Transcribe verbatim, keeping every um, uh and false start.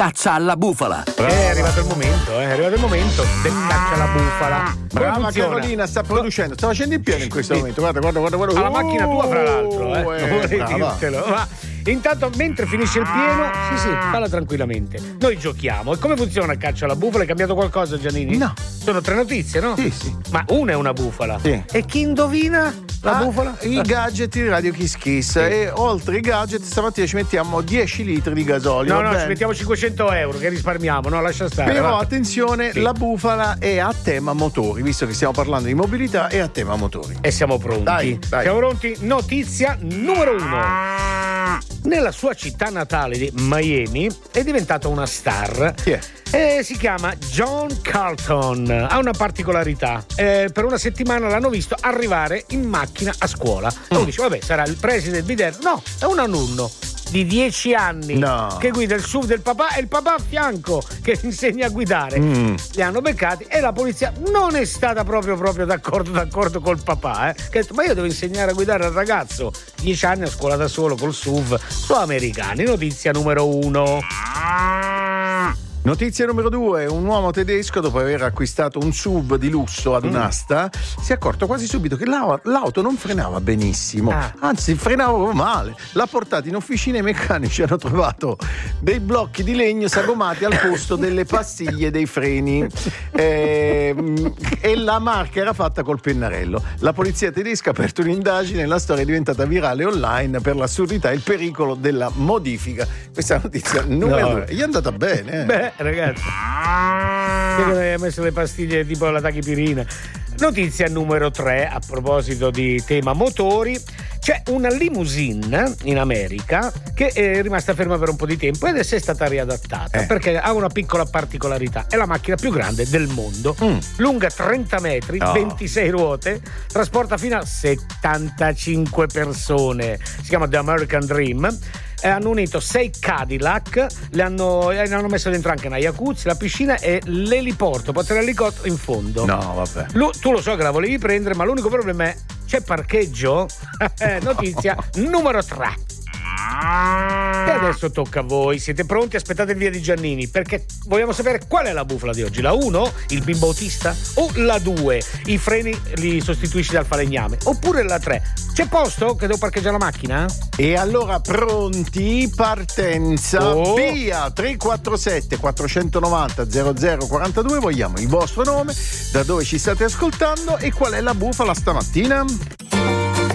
Caccia alla bufala. È arrivato il momento, eh, è arrivato il momento del caccia alla bufala. Brava Carolina, sta producendo, sta facendo il pieno in questo momento. Guarda, guarda, guarda, guarda. Alla macchina tua, fra l'altro, eh. Uh, Non vorrei brava. dirtelo, ma intanto mentre finisce il pieno, sì sì, falla tranquillamente. Noi giochiamo. E come funziona il caccia alla bufala? È cambiato qualcosa, Giannini? No. Sono tre notizie, no? Sì, sì. Ma una è una bufala. Sì. E chi indovina la Ah, bufala? I gadget di Radio Kiss Kiss. E oltre i gadget stamattina ci mettiamo dieci litri di gasolio. No, va no, bene? ci mettiamo cinquecento euro che risparmiamo, no, lascia stare. Però va. attenzione, Sì. la bufala è a tema motori, visto che stiamo parlando di mobilità, è a tema motori. E siamo pronti. Dai, dai. Siamo pronti? Notizia numero uno. Nella sua città natale di Miami è diventata una star. Chi è? Eh, si chiama John Carlton. Ha una particolarità. Eh, per una settimana l'hanno visto arrivare in macchina a scuola. E uno dice, vabbè, sarà il preside Bider. No, è un alunno di dieci anni No. che guida il S U V del papà e il papà a fianco che insegna a guidare. Mm. Li hanno beccati e la polizia non è stata proprio proprio d'accordo d'accordo col papà, eh. Che ha detto, ma io devo insegnare a guidare al ragazzo dieci anni a scuola da solo col S U V. Sono americani. Notizia numero uno. Notizia numero due, un uomo tedesco dopo aver acquistato un S U V di lusso ad un'asta si è accorto quasi subito che la- l'auto non frenava benissimo, Ah. anzi frenava male. L'ha portato in officina e i meccanici hanno trovato dei blocchi di legno sagomati al posto delle pastiglie dei freni Ehm, e la marca era fatta col pennarello. La polizia tedesca ha aperto un'indagine e la storia è diventata virale online per l'assurdità e il pericolo della modifica. Questa è la notizia numero No. due. Gli è andata bene, eh. Beh, ragazzi, che non hai messo le pastiglie tipo la tachipirina. Notizia numero tre, a proposito di tema motori. C'è una limousine in America che è rimasta ferma per un po' di tempo ed è stata riadattata Eh. perché ha una piccola particolarità. È la macchina più grande del mondo, Mm. lunga trenta metri, Oh. ventisei ruote, trasporta fino a settantacinque persone. Si chiama The American Dream. Eh, hanno unito sei Cadillac, le hanno, le hanno messo dentro anche una jacuzzi, la piscina e l'eliporto, può tenere l'elicottero in fondo. No, vabbè. Lu- tu lo so che la volevi prendere, ma l'unico problema è c'è parcheggio? Eh, Notizia numero tre. E adesso tocca a voi. Siete pronti? Aspettate il via di Giannini, perché vogliamo sapere qual è la bufala di oggi. La uno, il bimbo autista? O la due, i freni li sostituisci dal falegname? Oppure la tre, c'è posto che devo parcheggiare la macchina? E allora pronti, partenza, Oh. via. Tre quattro sette quattro nove zero zero zero quattro due. Vogliamo il vostro nome, da dove ci state ascoltando e qual è la bufala stamattina?